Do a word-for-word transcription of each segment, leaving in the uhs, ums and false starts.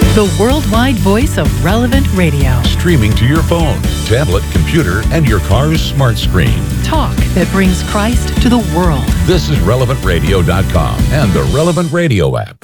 The worldwide voice of Relevant Radio. Streaming to your phone, tablet, computer, and your car's smart screen. Talk that brings Christ to the world. This is relevant radio dot com and the Relevant Radio app.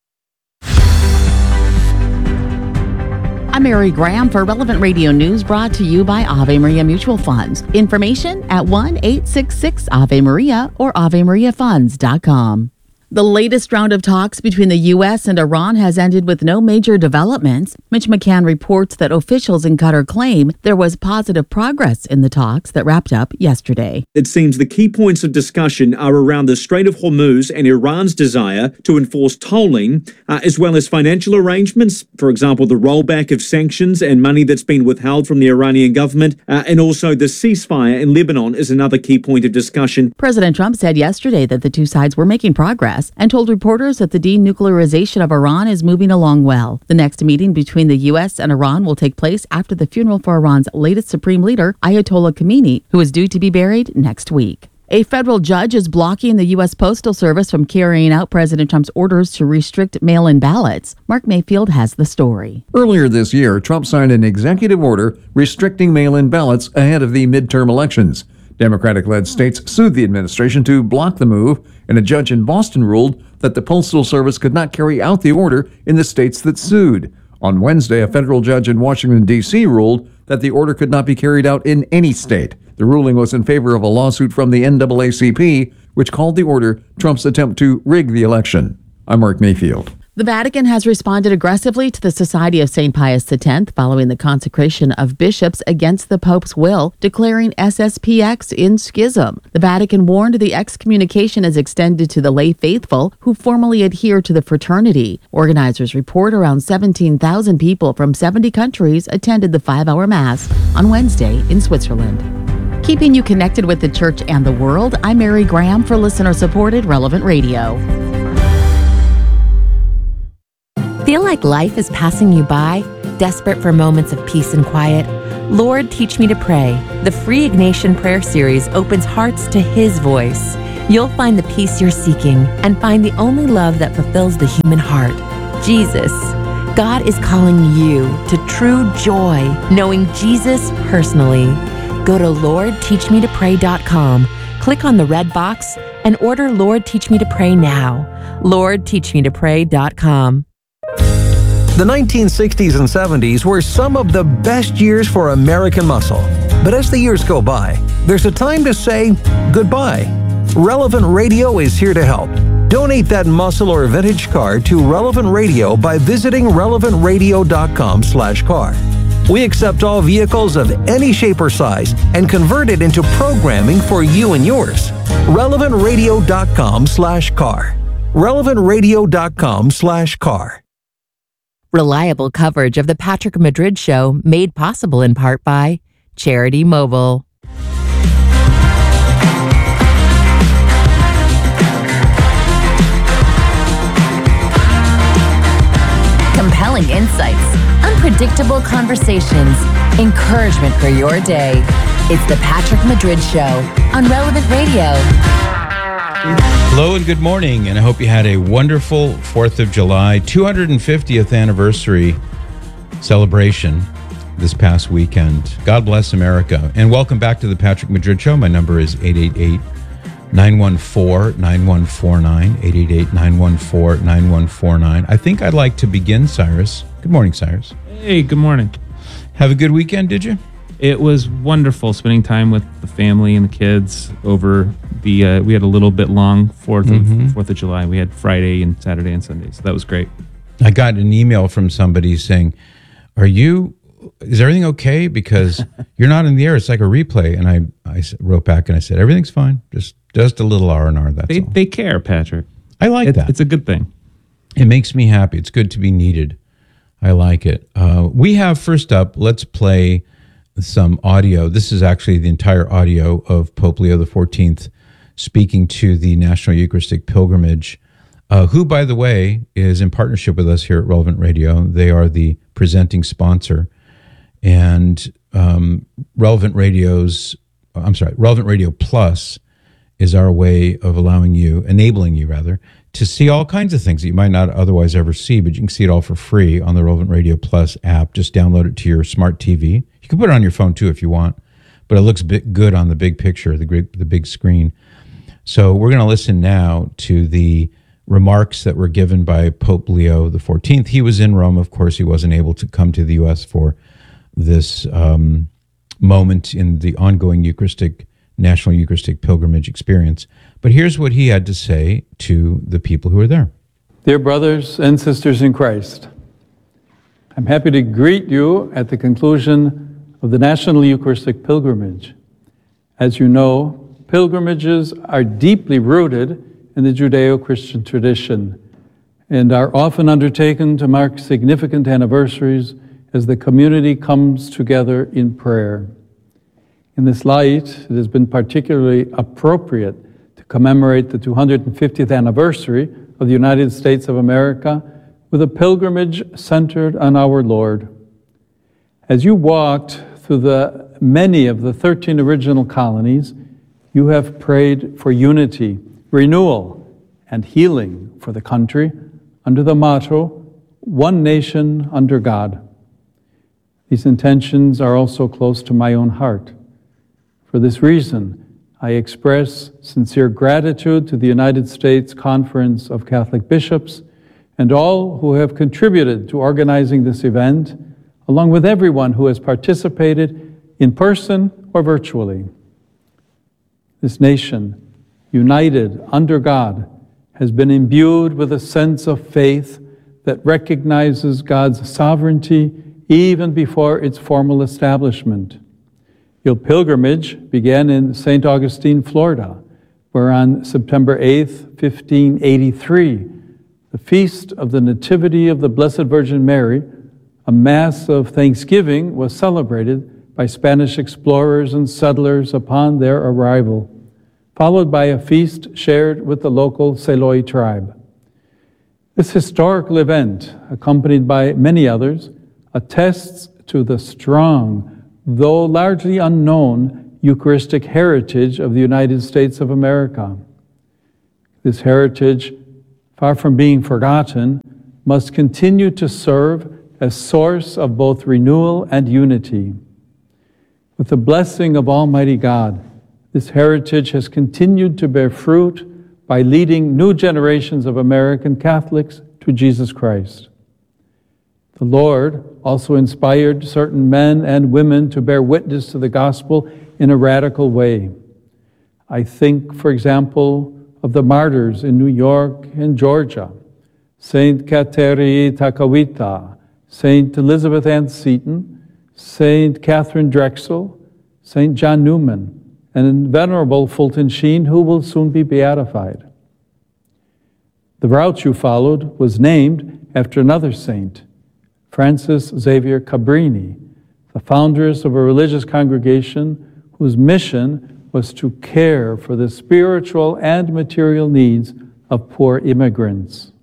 I'm Mary Graham for Relevant Radio News, brought to you by Ave Maria Mutual Funds. Information at one eight six six Ave Maria or ave maria funds dot com. The latest round of talks between the U S and Iran has ended with no major developments. Mitch McCann reports that officials in Qatar claim there was positive progress in the talks that wrapped up yesterday. It seems the key points of discussion are around the Strait of Hormuz and Iran's desire to enforce tolling, uh, as well as financial arrangements, for example, the rollback of sanctions and money that's been withheld from the Iranian government, uh, and also the ceasefire in Lebanon is another key point of discussion. President Trump said yesterday that the two sides were making progress and told reporters that the denuclearization of Iran is moving along well. The next meeting between the U S and Iran will take place after the funeral for Iran's latest supreme leader, Ayatollah Khamenei, who is due to be buried next week. A federal judge is blocking the U S Postal Service from carrying out President Trump's orders to restrict mail-in ballots. Mark Mayfield has the story. Earlier this year, Trump signed an executive order restricting mail-in ballots ahead of the midterm elections. Democratic-led states sued the administration to block the move, and a judge in Boston ruled that the Postal Service could not carry out the order in the states that sued. On Wednesday, a federal judge in Washington, D C ruled that the order could not be carried out in any state. The ruling was in favor of a lawsuit from the N double A C P, which called the order Trump's attempt to rig the election. I'm Mark Mayfield. The Vatican has responded aggressively to the Society of Saint Pius X following the consecration of bishops against the Pope's will, declaring S S P X in schism. The Vatican warned the excommunication is extended to the lay faithful who formally adhere to the fraternity. Organizers report around seventeen thousand people from seventy countries attended the five-hour Mass on Wednesday in Switzerland. Keeping you connected with the church and the world, I'm Mary Graham for listener-supported Relevant Radio. Feel like life is passing you by? Desperate for moments of peace and quiet? Lord, Teach Me to Pray. The free Ignatian Prayer Series opens hearts to His voice. You'll find the peace you're seeking and find the only love that fulfills the human heart, Jesus. God is calling you to true joy, knowing Jesus personally. Go to lord teach me to pray dot com, click on the red box, and order Lord, Teach Me to Pray now. lord teach me to pray dot com. The nineteen sixties and seventies were some of the best years for American muscle. But as the years go by, there's a time to say goodbye. Relevant Radio is here to help. Donate that muscle or vintage car to Relevant Radio by visiting relevant radio dot com slash car. We accept all vehicles of any shape or size and convert it into programming for you and yours. relevant radio dot com slash car. relevant radio dot com slash car. Reliable coverage of the Patrick Madrid Show, made possible in part by Charity Mobile. Compelling insights, unpredictable conversations, encouragement for your day. It's the Patrick Madrid Show on Relevant Radio. Hello and good morning, and I hope you had a wonderful fourth of July, two hundred fiftieth anniversary celebration this past weekend. God bless America, and welcome back to the Patrick Madrid Show. My number is eight eight eight, nine one four, nine one four nine, eight eight eight, nine one four, nine one four nine. I think I'd like to begin, Cyrus. Good morning, Cyrus. Hey, good morning. Have a good weekend, did you? It was wonderful spending time with the family and the kids over the, uh, we had a little bit long fourth Mm-hmm. of, fourth of July. We had Friday and Saturday and Sunday, so that was great. I got an email from somebody saying, are you, is everything okay? Because you're not in the air. It's like a replay. And I, I wrote back and I said, everything's fine. Just just a little R and R, that's They, all. they care, Patrick. I like It, that. it's a good thing. It makes me happy. It's good to be needed. I like it. Uh, we have, first up, let's play some audio. This is actually the entire audio of Pope Leo the fourteenth speaking to the National Eucharistic Pilgrimage, uh, who, by the way, is in partnership with us here at Relevant Radio. They are the presenting sponsor. And um, Relevant Radio's, I'm sorry, Relevant Radio Plus is our way of allowing you, enabling you rather, to see all kinds of things that you might not otherwise ever see, but you can see it all for free on the Relevant Radio Plus app. Just download it to your smart T V. You can put it on your phone too if you want, but it looks big, good on the big picture, the big, the big screen. So we're going to listen now to the remarks that were given by Pope Leo the fourteenth. He was in Rome. Of course, he wasn't able to come to the U S for this um, moment in the ongoing Eucharistic, National Eucharistic Pilgrimage experience. But here's what he had to say to the people who were there. Dear brothers and sisters in Christ, I'm happy to greet you at the conclusion of the National Eucharistic Pilgrimage. As you know, pilgrimages are deeply rooted in the Judeo-Christian tradition and are often undertaken to mark significant anniversaries as the community comes together in prayer. In this light, it has been particularly appropriate to commemorate the two hundred fiftieth anniversary of the United States of America with a pilgrimage centered on our Lord. As you walked through the many of the thirteen original colonies, you have prayed for unity, renewal, and healing for the country under the motto, one nation under God. These intentions are also close to my own heart. For this reason, I express sincere gratitude to the United States Conference of Catholic Bishops and all who have contributed to organizing this event, along with everyone who has participated in person or virtually. This nation, united under God, has been imbued with a sense of faith that recognizes God's sovereignty even before its formal establishment. Your pilgrimage began in Saint Augustine, Florida, where on September eighth, fifteen eighty-three, the feast of the Nativity of the Blessed Virgin Mary, a Mass of Thanksgiving, was celebrated by Spanish explorers and settlers upon their arrival, followed by a feast shared with the local Seloi tribe. This historical event, accompanied by many others, attests to the strong, though largely unknown, Eucharistic heritage of the United States of America. This heritage, far from being forgotten, must continue to serve as source of both renewal and unity. With the blessing of Almighty God, this heritage has continued to bear fruit by leading new generations of American Catholics to Jesus Christ. The Lord also inspired certain men and women to bear witness to the gospel in a radical way. I think, for example, of the martyrs in New York and Georgia, Saint Kateri Takakwitha, Saint Elizabeth Ann Seton, Saint Catherine Drexel, Saint John Newman, and Venerable Fulton Sheen, who will soon be beatified. The route you followed was named after another saint, Francis Xavier Cabrini, the founders of a religious congregation whose mission was to care for the spiritual and material needs of poor immigrants.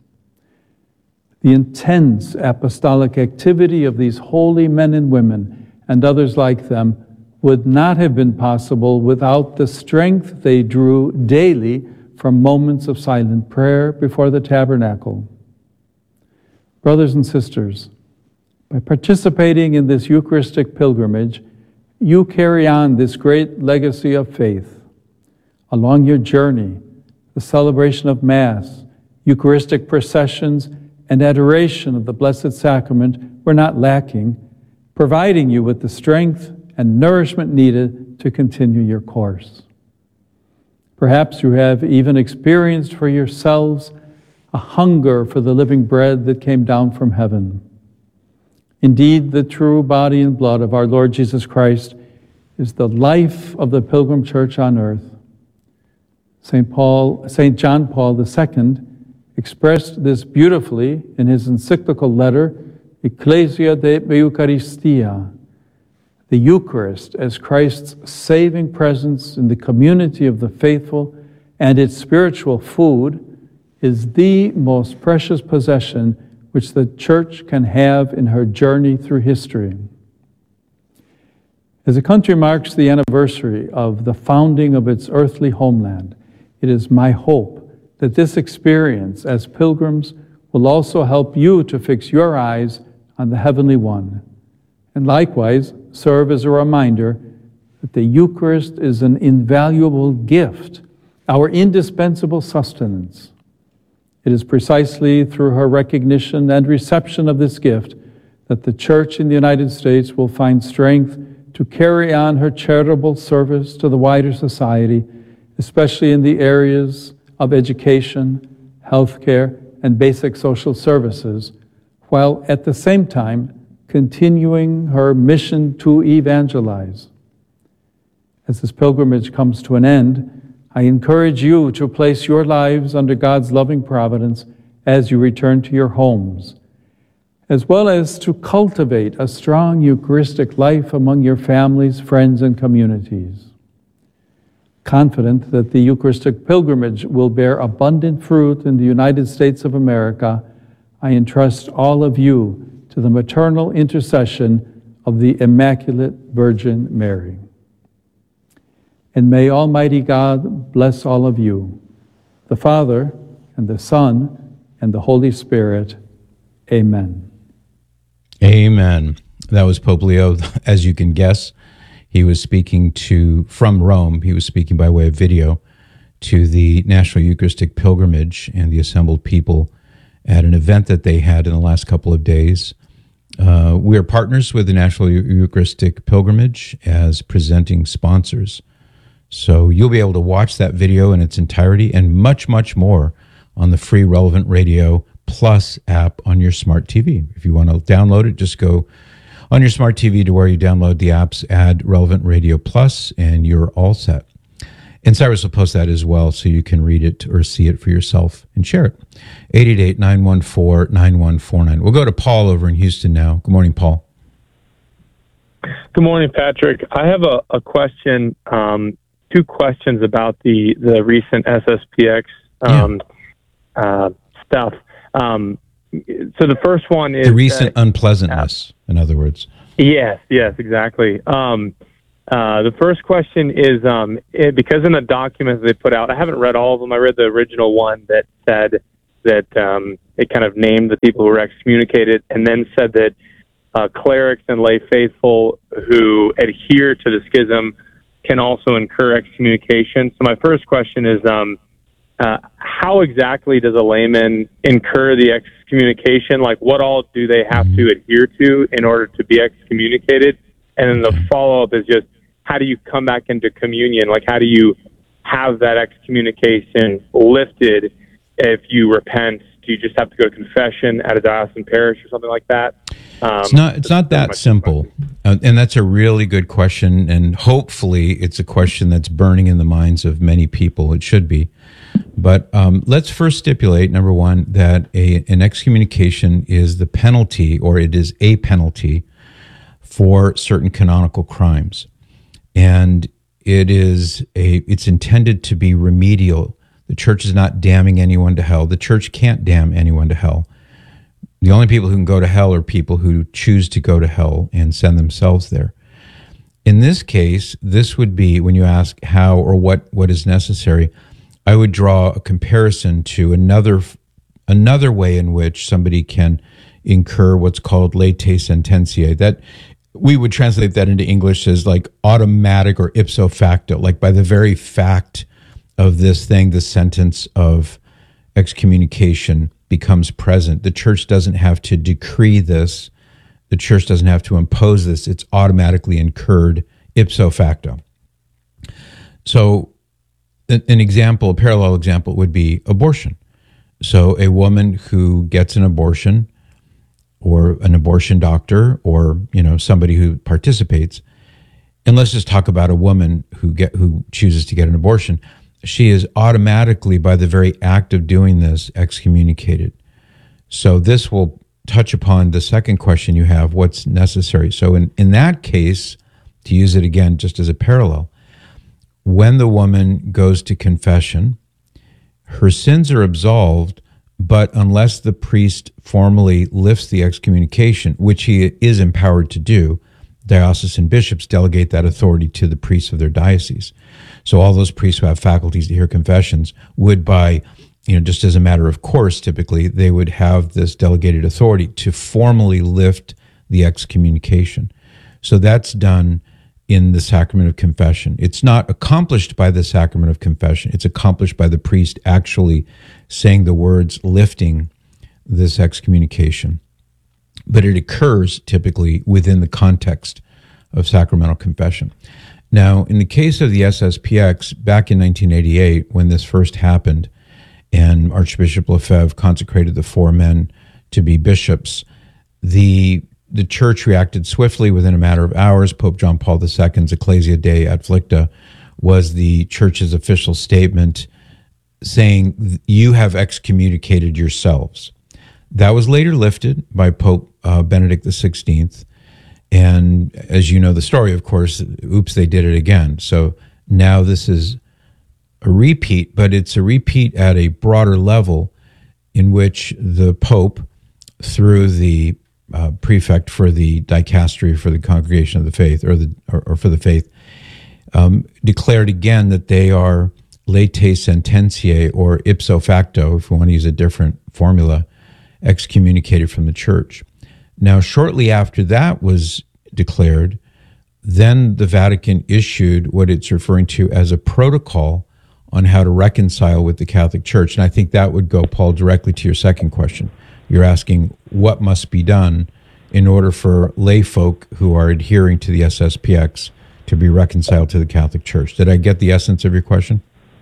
The intense apostolic activity of these holy men and women and others like them would not have been possible without the strength they drew daily from moments of silent prayer before the tabernacle. Brothers and sisters, by participating in this Eucharistic pilgrimage, you carry on this great legacy of faith. Along your journey, the celebration of Mass, Eucharistic processions, and adoration of the Blessed Sacrament were not lacking, providing you with the strength and nourishment needed to continue your course. Perhaps you have even experienced for yourselves a hunger for the living bread that came down from heaven. Indeed, the true body and blood of our Lord Jesus Christ is the life of the Pilgrim Church on earth. Saint Paul, Saint John Paul the Second expressed this beautifully in his encyclical letter, Ecclesia de Eucharistia, the Eucharist as Christ's saving presence in the community of the faithful and its spiritual food is the most precious possession which the Church can have in her journey through history. As the country marks the anniversary of the founding of its earthly homeland, it is my hope that this experience as pilgrims will also help you to fix your eyes on the Heavenly One, and likewise serve as a reminder that the Eucharist is an invaluable gift, our indispensable sustenance. It is precisely through her recognition and reception of this gift that the Church in the United States will find strength to carry on her charitable service to the wider society, especially in the areas of education, healthcare, and basic social services, while at the same time continuing her mission to evangelize. As this pilgrimage comes to an end, I encourage you to place your lives under God's loving providence as you return to your homes, as well as to cultivate a strong Eucharistic life among your families, friends, and communities. Confident that the Eucharistic pilgrimage will bear abundant fruit in the United States of America, I entrust all of you to the maternal intercession of the Immaculate Virgin Mary. And may Almighty God bless all of you, the Father, and the Son, and the Holy Spirit. Amen. Amen. That was Pope Leo. As you can guess, he was speaking to, from Rome, he was speaking by way of video to the National Eucharistic Pilgrimage and the assembled people at an event that they had in the last couple of days. Uh, we are partners with the National Eucharistic Pilgrimage as presenting sponsors. So you'll be able to watch that video in its entirety and much, much more on the free Relevant Radio Plus app on your smart T V. If you want to download it, just go on your smart T V to where you download the apps, add Relevant Radio Plus, and you're all set. And Cyrus will post that as well so you can read it or see it for yourself and share it. eight eight eight, nine one four, nine one four nine. We'll go to Paul over in Houston now. Good morning, Paul. Good morning, Patrick. I have a, a question, um, two questions about the, the recent S S P X um, yeah. uh, stuff. Um, so the first one is... The recent uh, unpleasantness, uh, in other words. Yes, yes, exactly. Um, uh, the first question is, um, it, because in the documents they put out, I haven't read all of them. I read the original one that said that um, it kind of named the people who were excommunicated and then said that uh, clerics and lay faithful who adhere to the schism can also incur excommunication. So my first question is, um, uh, how exactly does a layman incur the excommunication? Like, what all do they have to adhere to in order to be excommunicated? And then the follow-up is just, how do you come back into communion? Like, how do you have that excommunication lifted if you repent? Do you just have to go to confession at a diocesan parish or something like that? Um, it's not. It's not that simple, uh, and that's a really good question. And hopefully, it's a question that's burning in the minds of many people. It should be. But um, let's first stipulate, number one, that a, an excommunication is the penalty, or it is a penalty for certain canonical crimes, and it is a. It's intended to be remedial. The church is not damning anyone to hell. The church can't damn anyone to hell. The only people who can go to hell are people who choose to go to hell and send themselves there. In this case, this would be, when you ask how or what, what is necessary, I would draw a comparison to another another way in which somebody can incur what's called late sententiae. That we would translate that into English as like automatic or ipso facto, like by the very fact of this thing, the sentence of excommunication becomes present. The church doesn't have to decree this. The church doesn't have to impose this. It's automatically incurred ipso facto. So an example, a parallel example would be abortion. So a woman who gets an abortion, or an abortion doctor, or, you know, somebody who participates, and let's just talk about a woman who get who chooses to get an abortion, she is automatically, by the very act of doing this, excommunicated. So this will touch upon the second question you have, what's necessary. So in, in that case, to use it again just as a parallel, when the woman goes to confession, her sins are absolved, but unless the priest formally lifts the excommunication, which he is empowered to do, diocesan bishops delegate that authority to the priests of their diocese. So all those priests who have faculties to hear confessions would, by you know, just as a matter of course, typically they would have this delegated authority to formally lift the excommunication. So that's done in the sacrament of confession. It's not accomplished by the sacrament of confession. It's accomplished by the priest actually saying the words lifting this excommunication. But it occurs typically within the context of sacramental confession. Now, in the case of the S S P X, back in nineteen eighty-eight, when this first happened, and Archbishop Lefebvre consecrated the four men to be bishops, the the church reacted swiftly within a matter of hours. Pope John Paul the Second's Ecclesia Dei Adflicta was the church's official statement saying, you have excommunicated yourselves. That was later lifted by Pope uh, Benedict the Sixteenth. And as you know the story, of course, oops, they did it again. So now this is a repeat, but it's a repeat at a broader level in which the Pope, through the uh, prefect for the dicastery for the Congregation of the Faith, or the or, or for the faith, um, declared again that they are latae sententiae, or ipso facto, if we want to use a different formula, excommunicated from the church. Now, shortly after that was declared, then the Vatican issued what it's referring to as a protocol on how to reconcile with the Catholic Church. And I think that would go, Paul, directly to your second question. You're asking what must be done in order for lay folk who are adhering to the S S P X to be reconciled to the Catholic Church. Did I get the essence of your question?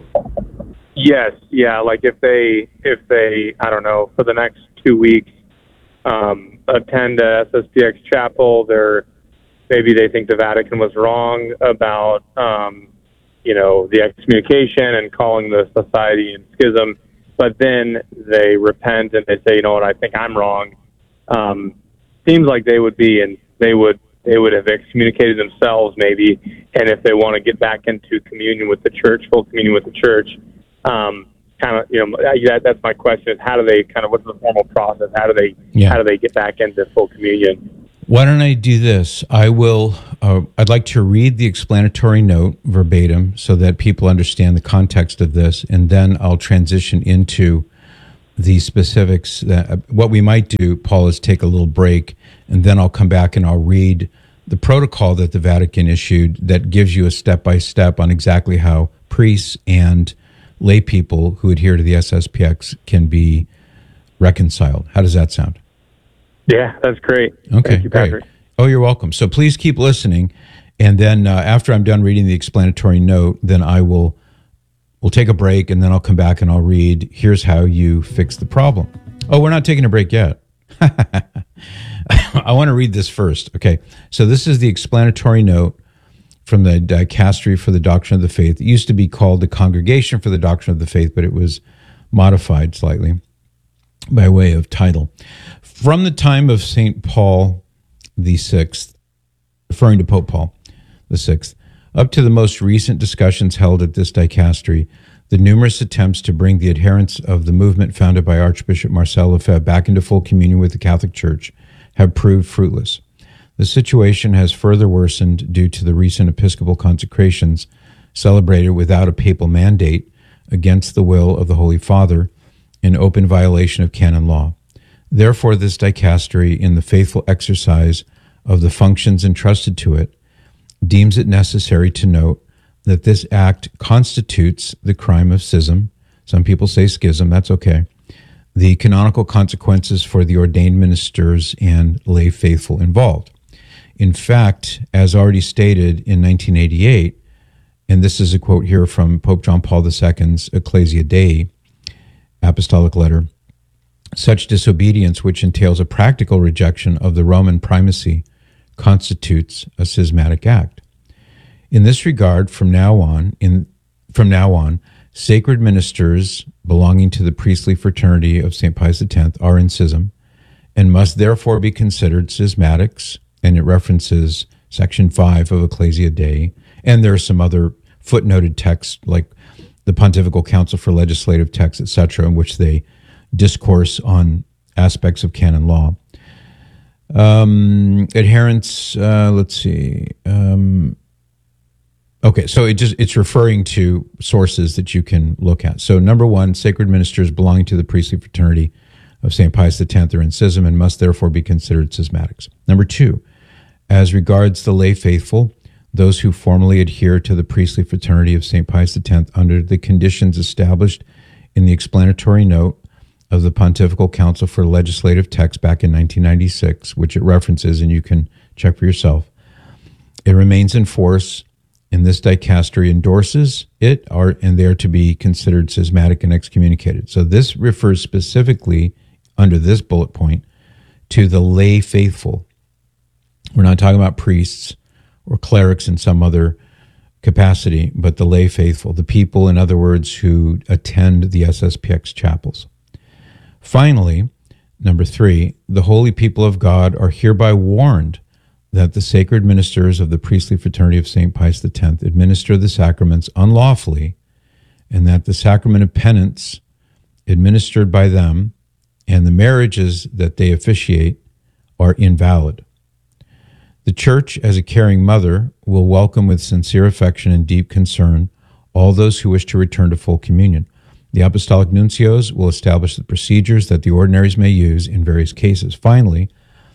Yes, yeah, like if they, if they, I don't know, for the next two weeks, um, attend a S S P X chapel, they're, maybe they think the Vatican was wrong about, um, you know, the excommunication and calling the society in schism, but then they repent and they say, you know what, I think I'm wrong. Um, seems like they would be, and they would, they would have excommunicated themselves maybe, and if they want to get back into communion with the church, full communion with the church, um, kind of, you know, that, that's my question: is how do they kind of, what's the formal process? How do they, yeah. how do they get back into full communion? Why don't I do this? I will. Uh, I'd like to read the explanatory note verbatim so that people understand the context of this, and then I'll transition into the specifics. That, uh, what we might do, Paul, is take a little break, and then I'll come back and I'll read the protocol that the Vatican issued that gives you a step-by-step on exactly how priests and lay people who adhere to the S S P X can be reconciled. How does that sound? Yeah, that's great. Okay, Thank you, Patrick. Great. Oh, you're welcome. So please keep listening, and then uh, after I'm done reading the explanatory note, then I will we'll take a break, and then I'll come back and I'll read, here's how you fix the problem. Oh, we're not taking a break yet. I want to read this first. Okay, so this is the explanatory note from the Dicastery for the Doctrine of the Faith. It used to be called the Congregation for the Doctrine of the Faith, but it was modified slightly by way of title. From the time of Saint Paul the Sixth, referring to Pope Paul the Sixth, up to the most recent discussions held at this dicastery, the numerous attempts to bring the adherents of the movement founded by Archbishop Marcel Lefebvre back into full communion with the Catholic Church have proved fruitless. The situation has further worsened due to the recent Episcopal consecrations celebrated without a papal mandate, against the will of the Holy Father, in open violation of canon law. Therefore, this dicastery, in the faithful exercise of the functions entrusted to it, deems it necessary to note that this act constitutes the crime of schism. Some people say schism, that's okay. The canonical consequences for the ordained ministers and lay faithful involved. In fact, as already stated in nineteen eighty-eight, and this is a quote here from Pope John Paul the Second's Ecclesia Dei apostolic letter, such disobedience, which entails a practical rejection of the Roman primacy, constitutes a schismatic act. In this regard, from now on, in from now on, sacred ministers belonging to the priestly fraternity of Saint Pius X are in schism, and must therefore be considered schismatics. And it references Section five of Ecclesia Dei, and there are some other footnoted texts like the Pontifical Council for Legislative Texts, et cetera, in which they discourse on aspects of canon law. Um, adherents, uh, let's see. Um, Okay, so it just it's referring to sources that you can look at. So number one, sacred ministers belonging to the priestly fraternity of Saint Pius X are in schism and must therefore be considered schismatics. Number two, as regards the lay faithful, those who formally adhere to the priestly fraternity of Saint Pius X under the conditions established in the explanatory note of the Pontifical Council for Legislative Text back in nineteen ninety-six, which it references, and you can check for yourself. It remains in force, and this dicastery endorses it, are, and they are to be considered schismatic and excommunicated. So this refers specifically, under this bullet point, to the lay faithful. We're not talking about priests or clerics in some other capacity, but the lay faithful, the people, in other words, who attend the S S P X chapels. Finally, number three, the holy people of God are hereby warned that the sacred ministers of the priestly fraternity of Saint Pius X administer the sacraments unlawfully, and that the sacrament of penance administered by them and the marriages that they officiate are invalid. The Church, as a caring mother, will welcome with sincere affection and deep concern all those who wish to return to full communion. The apostolic nuncios will establish the procedures that the ordinaries may use in various cases. Finally,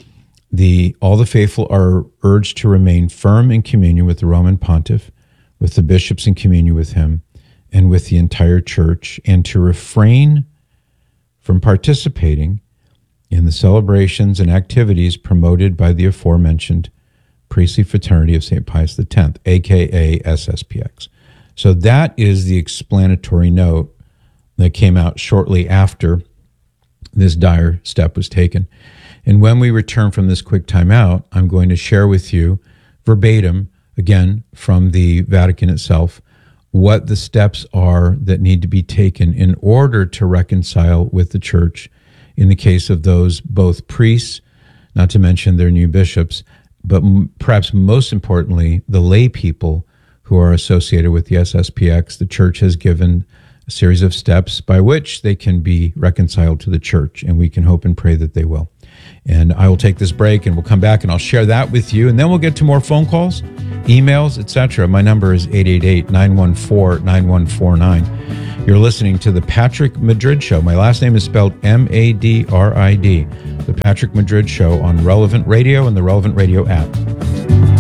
the all the faithful are urged to remain firm in communion with the Roman Pontiff, with the bishops in communion with him, and with the entire Church, and to refrain from participating in the celebrations and activities promoted by the aforementioned priestly fraternity of Saint Pius X, a k a. S S P X. So that is the explanatory note that came out shortly after this dire step was taken. And when we return from this quick timeout, I'm going to share with you verbatim, again, from the Vatican itself, what the steps are that need to be taken in order to reconcile with the Church in the case of those both priests, not to mention their new bishops, but m- perhaps most importantly, the lay people who are associated with the S S P X. The Church has given a series of steps by which they can be reconciled to the Church, and we can hope and pray that they will. And I will take this break, and we'll come back, and I'll share that with you, and then we'll get to more phone calls, emails, et cetera. My number is eight eight eight, nine one four, nine one four nine. You're listening to The Patrick Madrid Show. My last name is spelled M A D R I D. The Patrick Madrid Show on Relevant Radio and the Relevant Radio app.